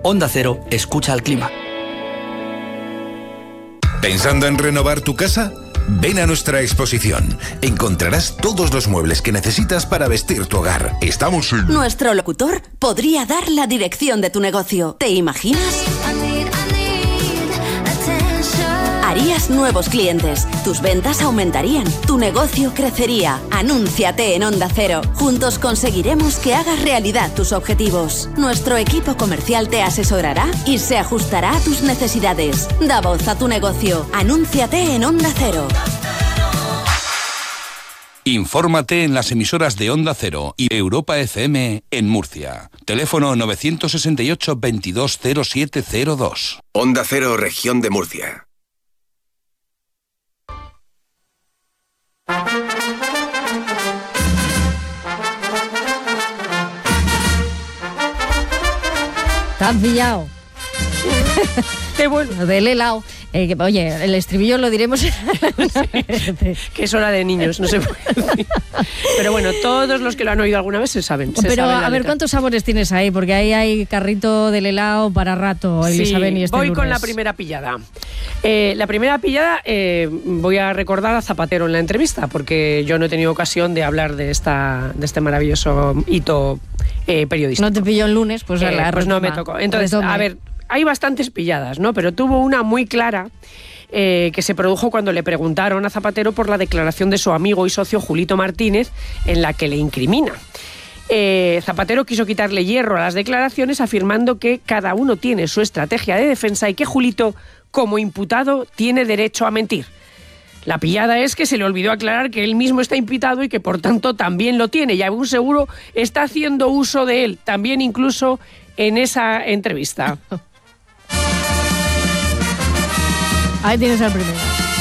Onda Cero, escucha al clima. ¿Pensando en renovar tu casa? Ven a nuestra exposición. Encontrarás todos los muebles que necesitas para vestir tu hogar. Estamos en... Nuestro locutor podría dar la dirección de tu negocio. ¿Te imaginas? Harías nuevos clientes, tus ventas aumentarían, tu negocio crecería. Anúnciate en Onda Cero. Juntos conseguiremos que hagas realidad tus objetivos. Nuestro equipo comercial te asesorará y se ajustará a tus necesidades. Da voz a tu negocio. Anúnciate en Onda Cero. Infórmate en las emisoras de Onda Cero y Europa FM en Murcia. Teléfono 968 220702. Onda Cero, Región de Murcia. ¿Te has pillado? Qué bueno. Del helado. Oye, el estribillo lo diremos. Sí, que es hora de niños, no se puede decir. Pero bueno, todos los que lo han oído alguna vez se saben. Pero a ver, ¿cuántos sabores tienes ahí? Porque ahí hay carrito del helado para rato, Elizabeth, y este voy lunes. Con la primera pillada. La primera pillada, voy a recordar a Zapatero en la entrevista, porque yo no he tenido ocasión de hablar de este maravilloso hito periodístico. No te pilló el lunes, pues no me tocó. Entonces, a ver, hay bastantes pilladas, ¿no? Pero tuvo una muy clara que se produjo cuando le preguntaron a Zapatero por la declaración de su amigo y socio Julito Martínez, en la que le incrimina. Zapatero quiso quitarle hierro a las declaraciones, afirmando que cada uno tiene su estrategia de defensa y que Julito, como imputado, tiene derecho a mentir. La pillada es que se le olvidó aclarar que él mismo está imputado y que por tanto también lo tiene, y aún seguro está haciendo uso de él, también incluso en esa entrevista. Ahí tienes al primero.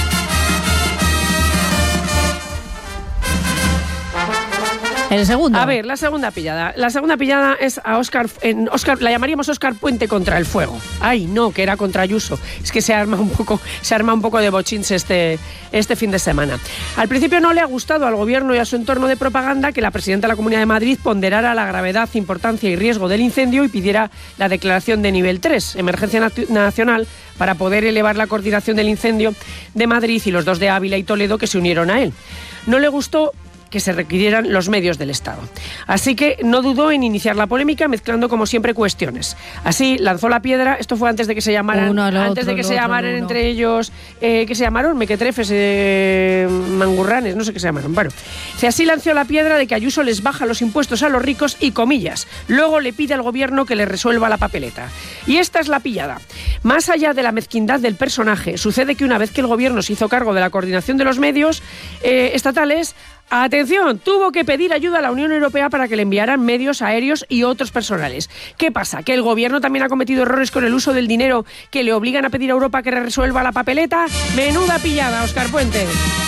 ¿El segundo? A ver, la segunda pillada. La segunda pillada es a Óscar, la llamaríamos Óscar Puente contra el fuego. Ay, no, que era contra Ayuso. Es que se arma un poco de bochinche este fin de semana. Al principio no le ha gustado al gobierno y a su entorno de propaganda que la presidenta de la Comunidad de Madrid ponderara la gravedad, importancia y riesgo del incendio y pidiera la declaración de nivel 3, emergencia nacional, para poder elevar la coordinación del incendio de Madrid y los dos de Ávila y Toledo que se unieron a él. No le gustó que se requirieran los medios del Estado. Así que no dudó en iniciar la polémica, mezclando como siempre cuestiones. Así lanzó la piedra, esto fue antes de que se llamaran, entre ellos, ¿qué se llamaron? Mequetrefes, mangurranes, no sé qué se llamaron. Bueno, así lanzó la piedra de que Ayuso les baja los impuestos a los ricos y, comillas, luego le pide al gobierno que le resuelva la papeleta. Y esta es la pillada. Más allá de la mezquindad del personaje, sucede que una vez que el gobierno se hizo cargo de la coordinación de los medios estatales, atención, tuvo que pedir ayuda a la Unión Europea para que le enviaran medios aéreos y otros personales. ¿Qué pasa? ¿Que el gobierno también ha cometido errores con el uso del dinero que le obligan a pedir a Europa que resuelva la papeleta? Menuda pillada, Óscar Puente.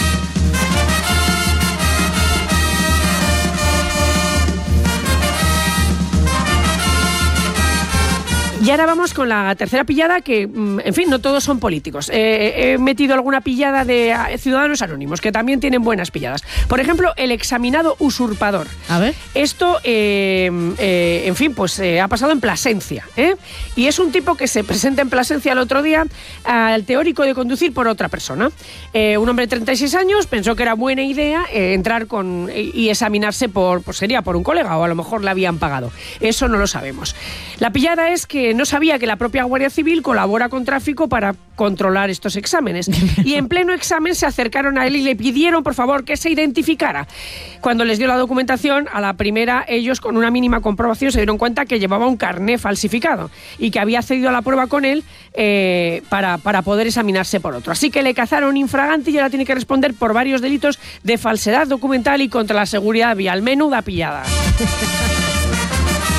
Y ahora vamos con la tercera pillada, que, en fin, no todos son políticos. He metido alguna pillada de ciudadanos anónimos, que también tienen buenas pilladas. Por ejemplo, el examinado usurpador. A ver. Esto, en fin, pues ha pasado en Plasencia, ¿eh? Y es un tipo que se presenta en Plasencia el otro día al teórico de conducir por otra persona. Un hombre de 36 años pensó que era buena idea entrar y examinarse sería por un colega, o a lo mejor le habían pagado. Eso no lo sabemos. La pillada es que no sabía que la propia Guardia Civil colabora con tráfico para controlar estos exámenes. Y en pleno examen se acercaron a él y le pidieron, por favor, que se identificara. Cuando les dio la documentación, a la primera, ellos con una mínima comprobación se dieron cuenta que llevaba un carné falsificado y que había accedido a la prueba con él para poder examinarse por otro. Así que le cazaron infragante y ahora tiene que responder por varios delitos de falsedad documental y contra la seguridad vial. Menuda pillada.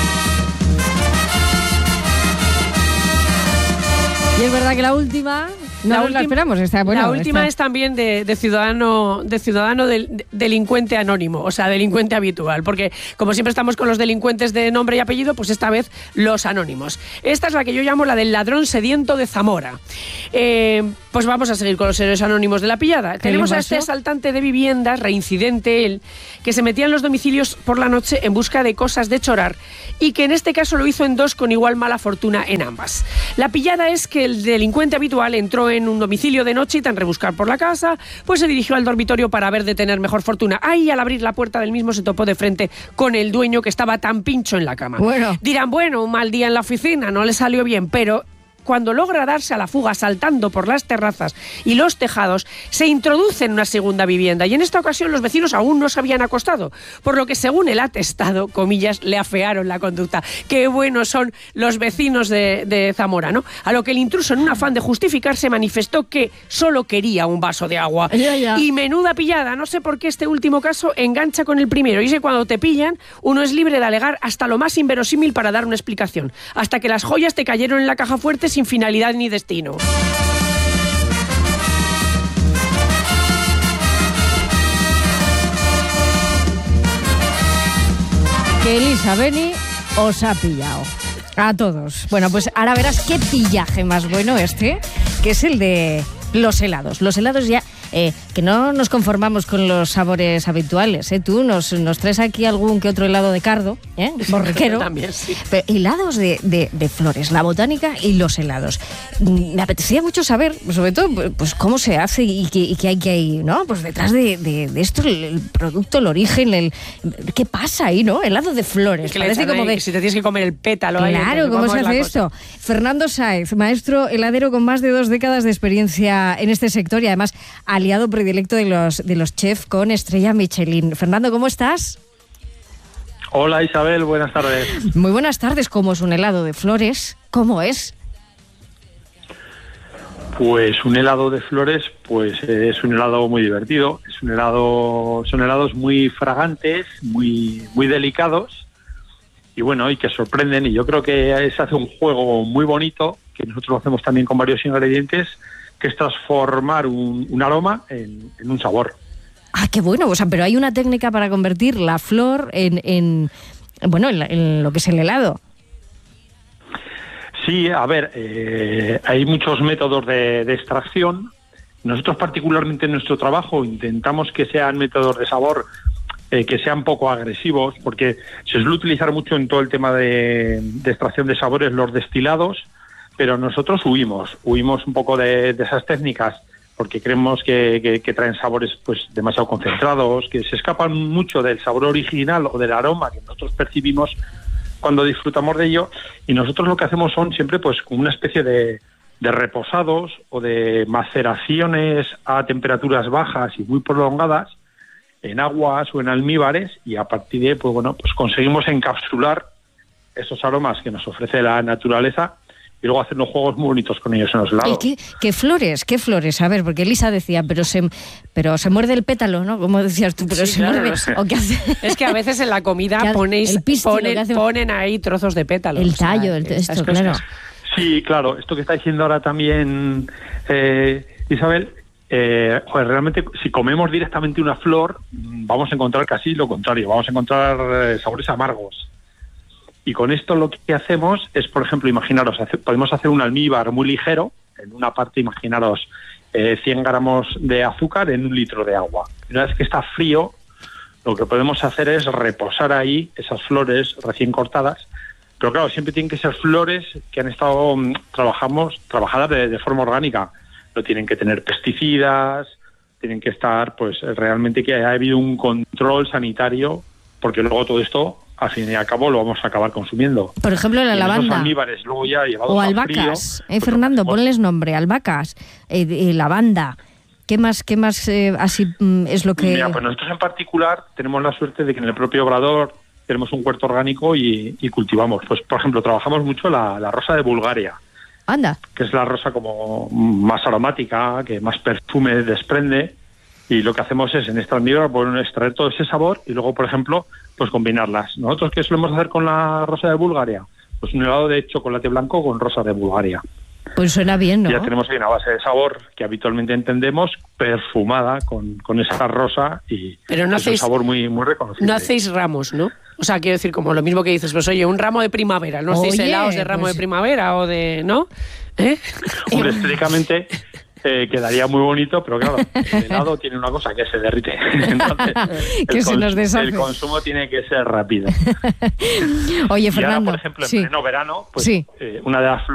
Y es verdad que la última, No la esperamos. La última es también de ciudadano delincuente anónimo, o sea, delincuente habitual, porque como siempre estamos con los delincuentes de nombre y apellido, pues esta vez los anónimos. Esta es la que yo llamo la del ladrón sediento de Zamora. Pues vamos a seguir con los héroes anónimos de la pillada. Tenemos a este asaltante de viviendas, reincidente él, que se metía en los domicilios por la noche en busca de cosas de chorar y que en este caso lo hizo en dos con igual mala fortuna en ambas. La pillada es que el delincuente habitual entró en un domicilio de noche y tan rebuscar por la casa, pues se dirigió al dormitorio para ver de tener mejor fortuna. Ahí, al abrir la puerta del mismo, se topó de frente con el dueño, que estaba tan pincho en la cama. Dirán, bueno, un mal día en la oficina, no le salió bien, pero cuando logra darse a la fuga saltando por las terrazas y los tejados, se introduce en una segunda vivienda y en esta ocasión los vecinos aún no se habían acostado, por lo que según el atestado, comillas, le afearon la conducta. Qué buenos son los vecinos de Zamora, ¿no? A lo que el intruso, en un afán de justificarse, manifestó que solo quería un vaso de agua. Y menuda pillada, no sé por qué este último caso engancha con el primero, y es que cuando te pillan, uno es libre de alegar hasta lo más inverosímil para dar una explicación, hasta que las joyas te cayeron en la caja fuerte sin finalidad ni destino. Que Elisa Beni os ha pillado a todos. Bueno, pues ahora verás qué pillaje más bueno que es el de los helados. Los helados ya, que no nos conformamos con los sabores habituales. Tú nos traes aquí algún que otro helado de cardo, borriquero. También, sí. Pero helados de flores, la botánica y los helados. Me apetecía mucho saber, sobre todo, pues cómo se hace y qué hay, ¿no? Pues detrás de esto, el producto, el origen, qué pasa ahí, ¿no? Helado de flores. Parece como que si te tienes que comer el pétalo. Claro, ahí, ¿cómo se hace esto? Fernando Sáez, maestro heladero con más de 2 décadas de experiencia en este sector y además aliado predilecto de los chefs con estrella Michelin. Fernando, ¿cómo estás? Hola Isabel, buenas tardes. Muy buenas tardes. ¿Cómo es un helado de flores? ¿Cómo es? Pues un helado de flores, pues es un helado muy divertido. Son helados muy fragantes, muy delicados y bueno, y que sorprenden. Y yo creo que se hace un juego muy bonito, que nosotros lo hacemos también con varios ingredientes, que es transformar un aroma en un sabor. Ah, qué bueno. O sea, pero hay una técnica para convertir la flor en lo que es el helado. Sí, a ver, hay muchos métodos de extracción. Nosotros particularmente en nuestro trabajo intentamos que sean métodos de sabor que sean poco agresivos, porque se suele utilizar mucho en todo el tema de extracción de sabores los destilados, pero nosotros huimos un poco de esas técnicas porque creemos que traen sabores pues demasiado concentrados, que se escapan mucho del sabor original o del aroma que nosotros percibimos cuando disfrutamos de ello, y nosotros lo que hacemos son siempre pues como una especie de reposados o de maceraciones a temperaturas bajas y muy prolongadas en aguas o en almíbares, y a partir de ahí pues conseguimos encapsular esos aromas que nos ofrece la naturaleza y luego hacer unos juegos muy bonitos con ellos en los helados. ¿Qué flores? A ver, porque Elisa decía, pero se muerde el pétalo, ¿no? Como decías tú, pero sí, se muerde. ¿O qué hace? Es que a veces en la comida ponen ahí trozos de pétalo. El tallo, esto, claro. Sí, claro, esto que está diciendo ahora también Isabel, realmente si comemos directamente una flor vamos a encontrar casi lo contrario, vamos a encontrar sabores amargos. Y con esto lo que hacemos es, por ejemplo, imaginaros, podemos hacer un almíbar muy ligero, en una parte, imaginaros, 100 gramos de azúcar en 1 litro de agua. Una vez que está frío, lo que podemos hacer es reposar ahí esas flores recién cortadas, pero claro, siempre tienen que ser flores que han estado trabajadas de forma orgánica. No tienen que tener pesticidas, tienen que estar, pues realmente que haya habido un control sanitario, porque luego todo esto al fin y al cabo lo vamos a acabar consumiendo. Por ejemplo, la lavanda. Luego ya o albahacas. Fernando, ponles nombre. Albahacas, lavanda. ¿Qué más así es lo que...? Mira, pues nosotros en particular tenemos la suerte de que en el propio Obrador tenemos un huerto orgánico y cultivamos. Pues, por ejemplo, trabajamos mucho la rosa de Bulgaria. Anda. Que es la rosa como más aromática, que más perfume desprende. Y lo que hacemos es, en esta almíbar, extraer todo ese sabor y luego, por ejemplo, pues combinarlas. ¿Nosotros qué solemos hacer con la rosa de Bulgaria? Pues un helado de chocolate blanco con rosa de Bulgaria. Pues suena bien, ¿no? Ya tenemos ahí una base de sabor que habitualmente entendemos, perfumada con esa rosa y pero no es un sabor muy, muy reconocible. No hacéis ramos, ¿no? O sea, quiero decir, como lo mismo que dices, pues oye, un ramo de primavera, ¿no hacéis helados de ramo de primavera o de... ¿no? Hombre, estéticamente quedaría muy bonito, pero claro, el helado tiene una cosa que se derrite. Entonces, que se nos deshace. El consumo tiene que ser rápido. Oye, Fernando. Y ahora, por ejemplo, en pleno verano, pues una de las flores